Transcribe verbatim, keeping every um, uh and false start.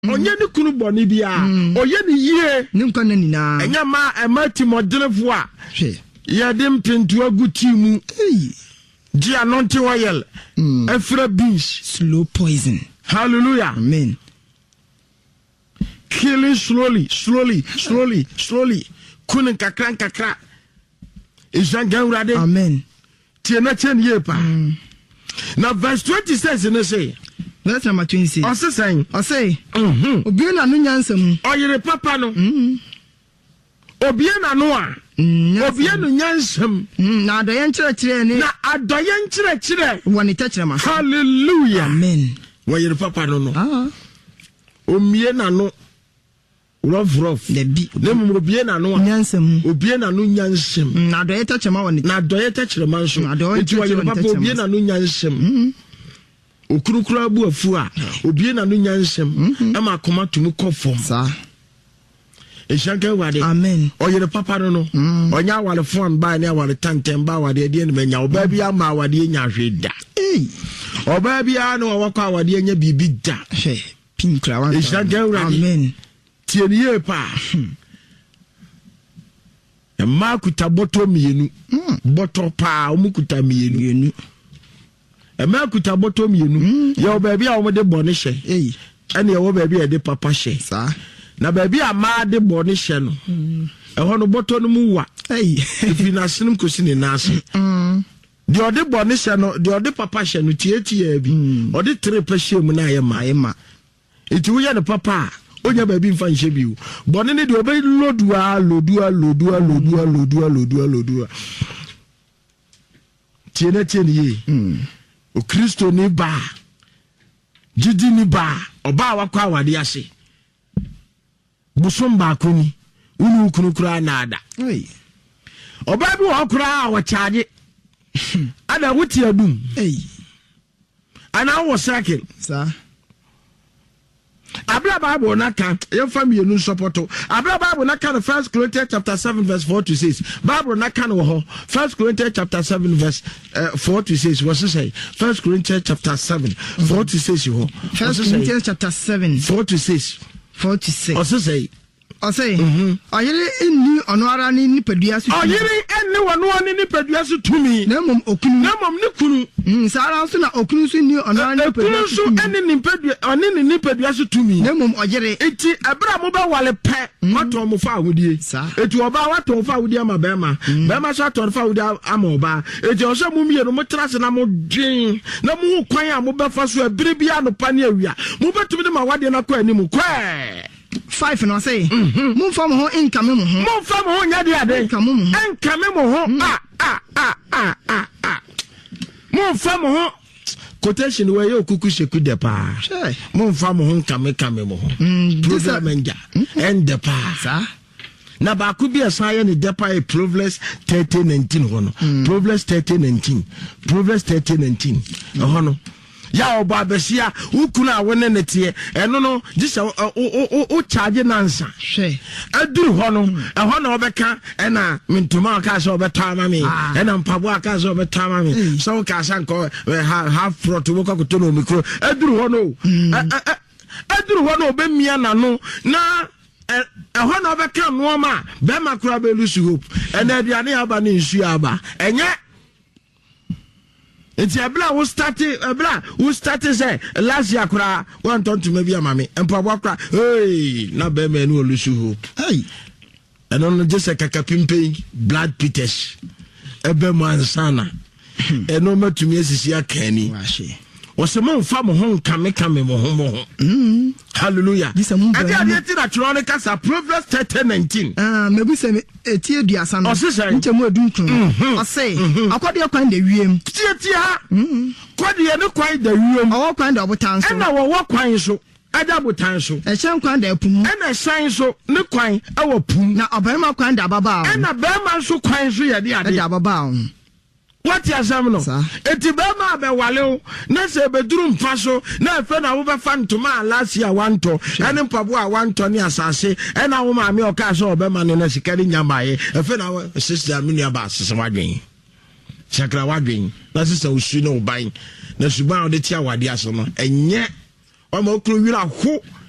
onye ni kunu boni bia oye ni yie ni nkwa na nina enya ma emati modelefo a ye de mpintu aguti mu di anointing oil afra beans slow poison. Hallelujah. Amen. Killing slowly, slowly, slowly, slowly. Kunin kakran kakra. Isangan rade. Amen. Tiena chen yepa. Now verse twenty says in the say. Verse number twenty. O say saying. O say. Mhm. Obi na no nyansam. Oyere papa no. Mhm. Obi na no a. Obi no nyansam. Na adoye nkyerɛkyerɛ ni. Na adoye nkyerɛkyerɛ. Woni tɛkyerɛma. Hallelujah. Amen. Oyere papa no no. Ah. Omie na no. Rough rough. The bi. Dem obie na no. Nyansam. Obie na no nyansam. Na adoye tɛkyerɛma woni. Na adoye tɛkyerɛma nso. Na adoye oyere papa obie na no nyansam. Mhm. Okurukura bu afu a obie na no nyansam. Ama akoma tumu kɔfom. Sa. Eshanka wade. Amen. Oyere papa no no. Onya wale fon ba ne wale tantem ba wade de ne menya oba bia ma wade nya hweda. Eh. Oba bia no wakwa wade nya bibi da. Hwe. Pinkra wan. Eshanka wade. Amen. Tieniye pa. E ma kuta boto mienu. Boto pa omukuta mienu. Mienu. E ma kuta boto mienu. Ya oba bia o de bone hye. Eh. Ene ya oba bia de papa hye. Sa. Na baby ama de bone hye no. E ho no boto no mu wa. Hey. Ifi na sinum kosi ne nase. Mm. De ode bone hye no, de ode papa hye no tietie bi. Ode tre pa hye mu na ye ma ye ma. Iti wo ye ne papa. Onya baby mfa nhye bi wo. Bone ne de obe lodua lodua lodua lodua lodua lodua lodua. Tiene tiene ye. Mm. O Kristo ni ba. Jidi ni ba. Oba wakwa wade ase. Busum ba kuni unu kunu kura nada hey oba bi wo kura wo charge ada wuti adum hey ana wo cycle sa abla bible na kan ye family nu supporto abla bible na kan First Corinthians chapter seven verse four to six bible na kan wo ho First Corinthians chapter seven verse uh, four to six what say First Corinthians chapter seven four to six ho First Corinthians chapter seven four to six forty-six. O say o say oyere enni ono ara ni nipadua su oyere enni wono ani nipadua su tumi na mom okunu na mom ne kunu mm sara so na okunu su ni ono ara nipadua su enni nipadua oni ni nipadua su tumi na mom oyere enti ebra mo ba wale pe wato mo fa awudie enti oba wato fa awudie ama bema bema so ato fa awudie ama oba enti o se mo mie no mo trase na mo dwen na mo kwan a mo ba fa so abire bia no pa ne awia mo betumi de ma wade na kwa ani mo kwa five no say mum fam ho income mo ho mum fam ho nya de ade income mo ho income mo ho ah ah ah ah ah ah mum fam ho quotation we yo kuku sheku de pa mum fam ho income kame mo ho program enja end de pa sa na ba ku bi asan ne de pa e Proverbs thirty nineteen ho no Proverbs thirty nineteen Proverbs thirty nineteen ho no ya oba besia ukuna wone nete eno no gisa o o o charge nansa hwe aduru ho no e ho na obeka ena mentuma aka so obeta ma me ena mpabo aka so obeta ma me so ka san ko half front wo ka to no mikro aduru ho no aduru ho no obemia na no na e ho na obeka no ma be makura be lusu hope ena aduane aba ne nsu aba enye enti abla wo start abla wo start say last year kura one ton to maybe amame empabo kura hey na be me no olusu hope hey and on just a kakapimpe blood Peters ebe mo ansana eno matumi asisi akani Osemo mfa mo ho nkame kame mo ho mo ho. Mm. Hallelujah. Ade ade ti na tro kasa Proverbs thirty nineteen. Ah, mebu se eti eduasa no. Nche mo eduntun. Ose, akode kwan da wiem. Tie tie ha. Mhm. Kode ye ne kwan da wiem. Owo kwan da obotan so. E na wo wo kwan so. Ada botan so. E hye kwan da apum. E na san so ne kwan e wo pum. Na obarima kwan da baba. E na bema so kwan so ye de ade. Da baba. What ya sam no? Eti be ma be wale na se be duru mfa so na afa na wo be fa ntoma last year wanto ene mpabo a wanto ne asase e na wo ma me o ka so be ma no na sikari nyamaye afa na wo sister me nua ba sese wadwen chakra wadwen na sister usu no ban na suban o de tia wade aso no enye o ma okru wira ho